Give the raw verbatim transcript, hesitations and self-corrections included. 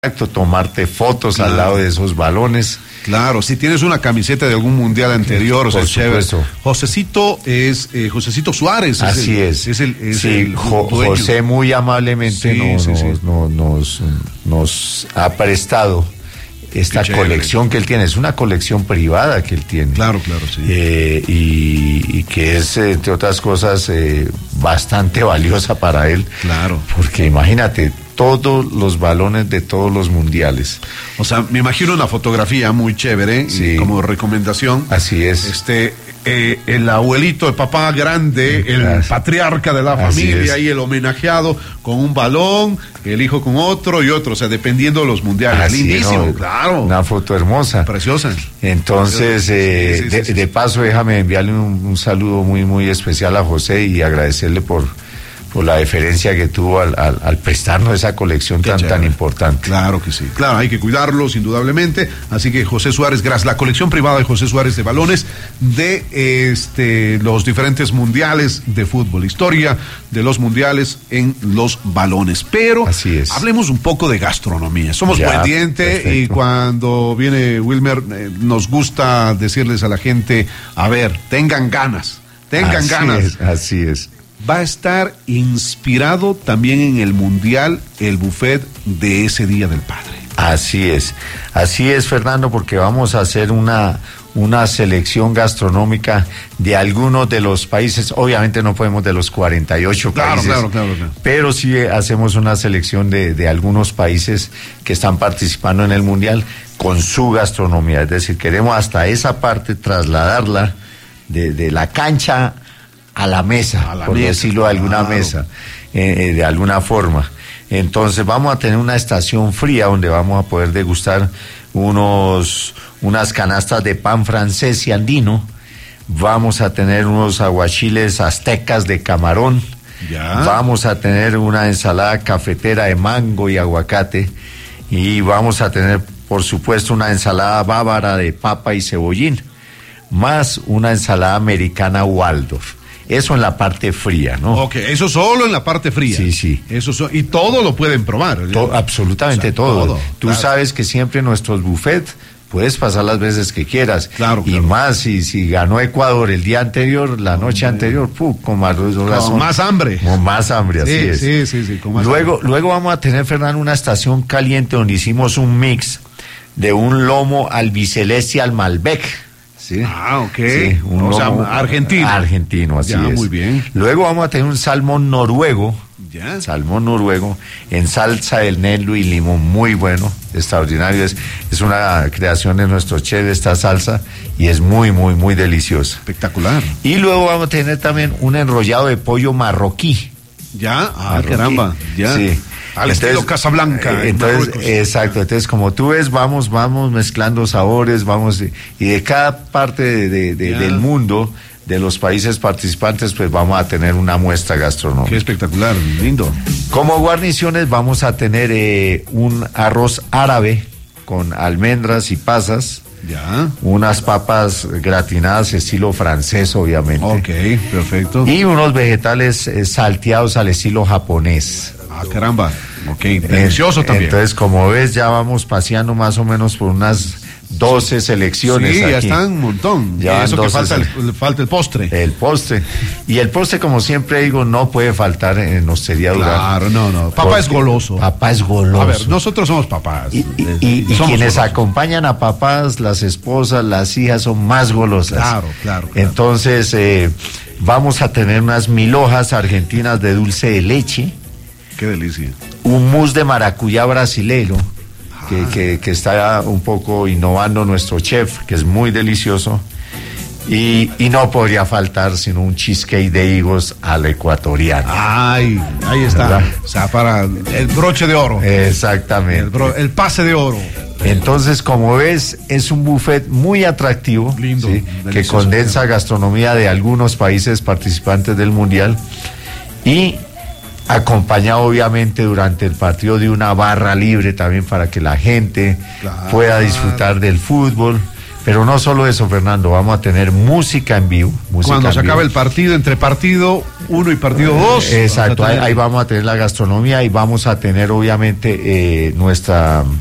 Exacto, tomarte fotos claro. al lado de esos balones. Claro, si tienes una camiseta de algún mundial anterior, o sea, chévere. Josecito es eh, Josecito Suárez. Así es. Es, el, es, el, es sí, el jo, José muy amablemente sí, nos, sí, sí. Nos, nos, nos ha prestado esta colección que él tiene. Es una colección privada que él tiene. Claro, claro, sí. Eh, y, y que es, entre otras cosas, eh, bastante valiosa para él. Claro. Porque imagínate, todos los balones de todos los mundiales. O sea, me imagino una fotografía muy chévere, sí. como recomendación. Así es. Este, eh, el abuelito, el papá grande, el Así. patriarca de la familia y el homenajeado con un balón, el hijo con otro y otro, o sea, dependiendo de los mundiales. Así, lindísimo, no, claro. Una foto hermosa. Preciosa. Entonces, eh, sí, sí, de, sí, sí. de paso, déjame enviarle un, un saludo muy, muy especial a José y agradecerle por por la deferencia que tuvo al, al, al prestarnos esa colección tan, tan importante. Claro que sí, claro, hay que cuidarlos indudablemente, así que José Suárez, gracias, la colección privada de José Suárez de balones de este los diferentes mundiales de fútbol, historia de los mundiales en los balones, pero así es. Hablemos un poco de gastronomía, somos ya, buen diente perfecto. Y cuando viene Wilmer eh, nos gusta decirles a la gente, a ver, tengan ganas, tengan así ganas. Es, así es. Va a estar inspirado también en el Mundial el buffet de ese Día del Padre. Así es, así es, Fernando, porque vamos a hacer una, una selección gastronómica de algunos de los países, obviamente no podemos de los cuarenta y ocho claro, países, claro, claro, claro. pero sí hacemos una selección de, de algunos países que están participando en el Mundial con su gastronomía, es decir, queremos hasta esa parte trasladarla de, de la cancha a la mesa, a la por mesa, decirlo de alguna claro. mesa, eh, de alguna forma. Entonces vamos a tener una estación fría donde vamos a poder degustar unos unas canastas de pan francés y andino. Vamos a tener unos aguachiles aztecas de camarón. Ya. Vamos a tener una ensalada cafetera de mango y aguacate. Y vamos a tener, por supuesto, una ensalada bávara de papa y cebollín. Más una ensalada americana Waldorf. Eso en la parte fría, ¿no? Ok, eso solo en la parte fría. Sí, sí. Eso so, y todo lo pueden probar. To, absolutamente o sea, todo. todo. Tú claro. sabes que siempre nuestros buffets puedes pasar las veces que quieras. Claro, y claro. más si, si ganó Ecuador el día anterior, la noche oh, anterior, ¡pum! Con más razón. Con más hambre. Con más hambre, así sí, es. Sí, sí, sí. Con más luego, hambre. luego vamos a tener, Fernando, una estación caliente donde hicimos un mix de un lomo albiceleste al Malbec. ¿Sí? Ah, ok. Sí, un o sea, lomo argentino. Argentino, así ya, es. Muy bien. Luego vamos a tener un salmón noruego. Ya. Salmón noruego en salsa de eneldo y limón, muy bueno, extraordinario. Es, es una creación de nuestro chef esta salsa y es muy, muy, muy deliciosa. Espectacular. Y luego vamos a tener también un enrollado de pollo marroquí. Ya, ah, marroquí. caramba. Ya. Sí. Al entonces, estilo Casablanca. Entonces, exacto, entonces como tú ves, vamos, vamos mezclando sabores, vamos, y de cada parte de, de, de, del mundo, de los países participantes, pues vamos a tener una muestra gastronómica. Qué espectacular, lindo. Como guarniciones vamos a tener eh, un arroz árabe con almendras y pasas. Ya. Unas papas gratinadas estilo francés, obviamente. Ok, perfecto. Y unos vegetales eh, salteados al estilo japonés. Ah, caramba. Ok, delicioso eh, también. Entonces, como ves, ya vamos paseando más o menos por unas doce selecciones. Sí, aquí. ya están un montón. Ya y eso que doce, falta el, falta el postre. El postre. Y el postre, como siempre digo, no puede faltar en Hostería Durán. Claro, no, no. Papá es goloso. Papá es goloso. A ver, nosotros somos papás. Y, y, y, y quienes golosos. acompañan a papás, las esposas, las hijas, son más golosas. Claro, claro. claro. Entonces, eh, vamos a tener unas mil hojas argentinas de dulce de leche. Qué delicia. Un mousse de maracuyá brasilero. Que, que, que está un poco innovando nuestro chef, que es muy delicioso. Y, y no podría faltar sino un cheesecake de higos a la ecuatoriana. Ay, ahí está. ¿Verdad? O sea, para el broche de oro. Exactamente. El, bro, el pase de oro. Entonces, como ves, es un buffet muy atractivo. Lindo. ¿Sí? Que condensa gastronomía de algunos países participantes del Mundial. Y acompañado obviamente durante el partido de una barra libre también para que la gente claro. pueda disfrutar del fútbol. Pero no solo eso, Fernando, vamos a tener música en vivo. Música Cuando en se vivo. acabe el partido, entre partido, uno y partido dos. Exacto, ahí, ahí vamos a tener la gastronomía y vamos a tener obviamente eh, nuestra